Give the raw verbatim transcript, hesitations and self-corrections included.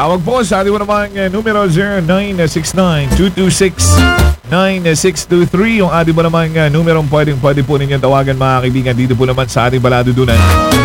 Tawag po sa ating mo namang uh, numero zero nine six nine two two six nine six two three. Yung ating mo namang uh, numero pwedeng pwede po ninyong tawagan mga kaibigan dito po naman sa ating baladudunan.